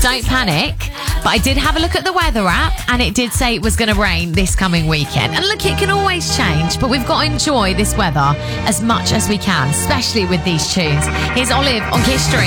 don't panic. But I did have a look at the weather app and it did say it was going to rain this coming weekend. And look, it can always change, but we've got to enjoy this weather as much as we can, especially with these tunes. Here's Olive on Kiss Stream.